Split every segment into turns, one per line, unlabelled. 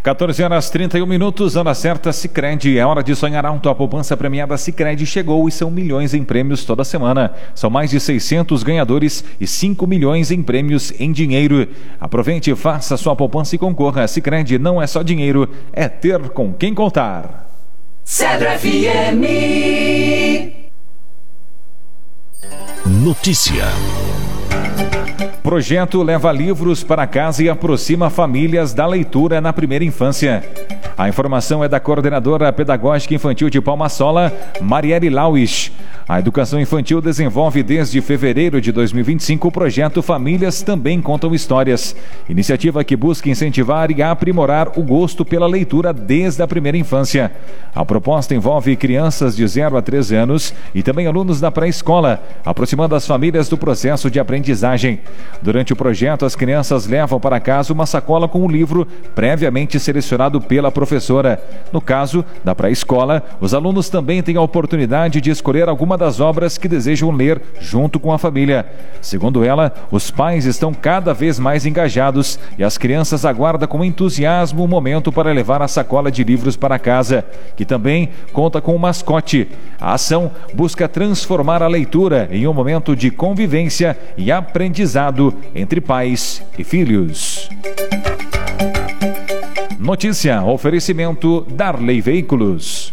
14h31, hora certa, Sicredi. É hora de sonhar alto. A poupança premiada Sicredi chegou e são milhões em prêmios toda semana. São mais de 600 ganhadores e 5 milhões em prêmios em dinheiro. Aproveite, faça sua poupança e concorra. Sicredi não é só dinheiro, é ter com quem contar.
Cedro FM.
Notícia.
Projeto leva livros para casa e aproxima famílias da leitura na primeira infância. A informação é da coordenadora pedagógica infantil de Palma-Sola, Marielle Lauis. A educação infantil desenvolve desde fevereiro de 2025 o projeto Famílias Também Contam Histórias. Iniciativa que busca incentivar e aprimorar o gosto pela leitura desde a primeira infância. A proposta envolve crianças de 0 a 13 anos e também alunos da pré-escola, aproximando as famílias do processo de aprendizagem. Durante o projeto, as crianças levam para casa uma sacola com um livro previamente selecionado pela professora. No caso da pré-escola, os alunos também têm a oportunidade de escolher alguma das obras que desejam ler junto com a família. Segundo ela, os pais estão cada vez mais engajados e as crianças aguardam com entusiasmo o momento para levar a sacola de livros para casa, que também conta com um mascote. A ação busca transformar a leitura em um momento de convivência e aprendizado entre pais e filhos. Notícia, oferecimento Darley Veículos.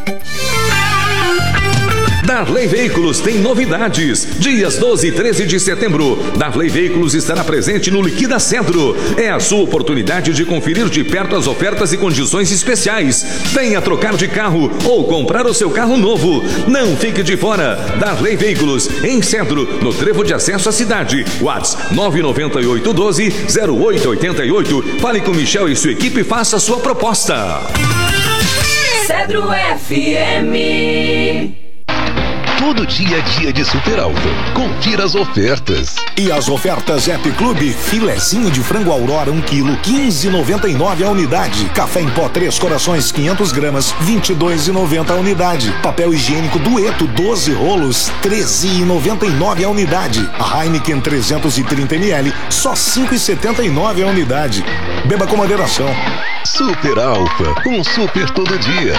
Darley Veículos tem novidades. Dias 12 e 13 de setembro, Darley Veículos estará presente no Liquida Cedro. É a sua oportunidade de conferir de perto as ofertas e condições especiais. Venha trocar de carro ou comprar o seu carro novo. Não fique de fora. Darley Veículos, em Cedro, no trevo de acesso à cidade. WhatsApp 99812-0888. Fale com Michel e sua equipe e faça a sua proposta.
Cedro FM.
Todo dia é dia de Super Alto. Confira as ofertas.
E as ofertas App Clube, filezinho de frango Aurora 1 kg, 15,99 a unidade. Café em pó 3 corações 500 gramas, 22,90 a unidade. Papel higiênico Dueto 12 rolos, 13,99 a unidade. A Heineken 330 ml, só 5,79 a unidade. Beba com moderação.
Super Alfa, um super todo dia.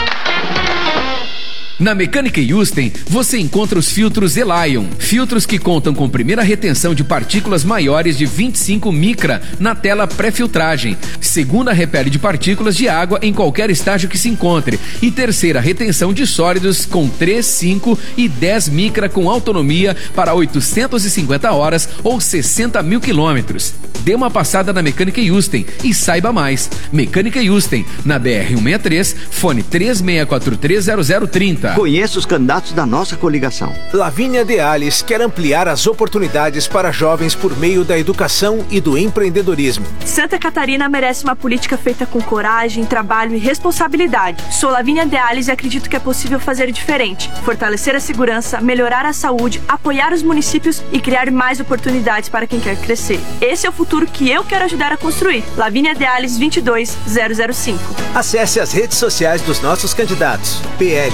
Na Mecânica Houston, você encontra os filtros Elion. Filtros que contam com primeira retenção de partículas maiores de 25 micra na tela pré-filtragem. Segunda, repele de partículas de água em qualquer estágio que se encontre. E terceira, retenção de sólidos com 3, 5 e 10 micra com autonomia para 850 horas ou 60 mil quilômetros. Dê uma passada na Mecânica Houston e saiba mais. Mecânica Houston, na BR-163, fone 36430030.
Conheça os candidatos da nossa coligação.
Lavínia Deales quer ampliar as oportunidades para jovens por meio da educação e do empreendedorismo.
Santa Catarina merece uma política feita com coragem, trabalho e responsabilidade. Sou Lavínia Deales e acredito que é possível fazer diferente. Fortalecer a segurança, melhorar a saúde, apoiar os municípios e criar mais oportunidades para quem quer crescer. Esse é o futuro que eu quero ajudar a construir. Lavínia Deales 22005.
Acesse as redes sociais dos nossos candidatos. PL.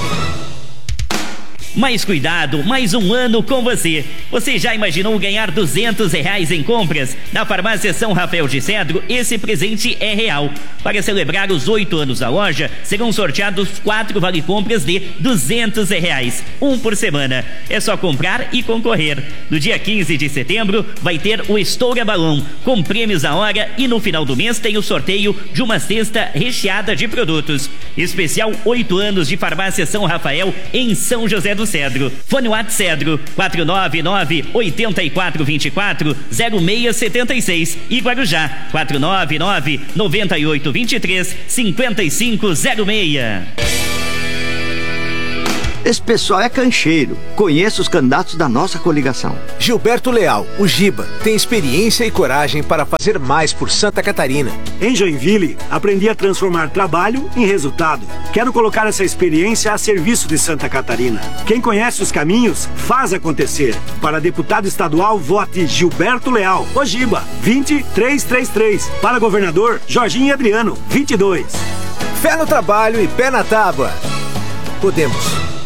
Mais cuidado, mais um ano com você. Você já imaginou ganhar R$200 em compras? Na Farmácia São Rafael de Cedro, esse presente é real. Para celebrar os 8 anos da loja, serão sorteados 4 vale-compras de R$200, um por semana. É só comprar e concorrer. No dia 15 de setembro, vai ter o Estoura Balão, com prêmios à hora, e no final do mês tem o sorteio de uma cesta recheada de produtos. Especial 8 anos de Farmácia São Rafael, em São José do Cedro. Fone WhatsApp Cedro 499-8424-0676 e Guarujá 499-9823-5506.
Esse pessoal é cancheiro. Conheça os candidatos da nossa coligação.
Gilberto Leal, o Giba, tem experiência e coragem para fazer mais por Santa Catarina.
Em Joinville, aprendi a transformar trabalho em resultado. Quero colocar essa experiência a serviço de Santa Catarina. Quem conhece os caminhos, faz acontecer. Para deputado estadual, vote Gilberto Leal, o Giba, 20333. Para governador, Jorginho Adriano, 22.
Fé no trabalho e pé na tábua. Podemos.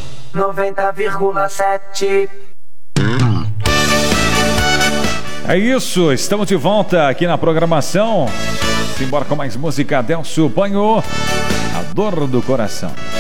90,7.
É isso, estamos de volta aqui na programação. Simbora com mais música. Delcio Banho, A Dor do Coração.